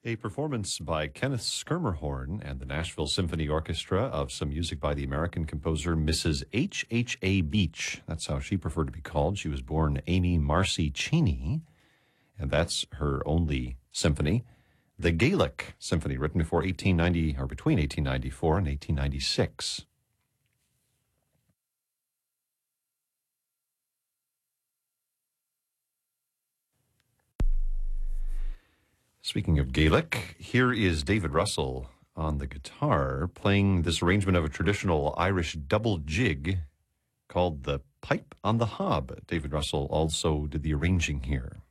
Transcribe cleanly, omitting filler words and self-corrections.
A performance by Kenneth Schermerhorn and the Nashville Symphony Orchestra of some music by the American composer Mrs. H.H.A. Beach. That's how she preferred to be called. She was born Amy Marcy Cheney, and that's her only symphony. The Gaelic Symphony, written before 1890 or between 1894 and 1896. Speaking of Gaelic, here is David Russell on the guitar playing this arrangement of a traditional Irish double jig called the Pipe on the Hob. David Russell also did the arranging here.